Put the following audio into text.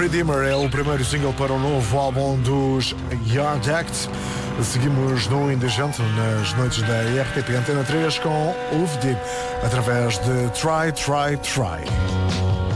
Redeemer é o primeiro single para o novo álbum dos Yard Act. Seguimos no Indecente nas noites da RTP Antena 3 com Uvdi através de Try, Try, Try.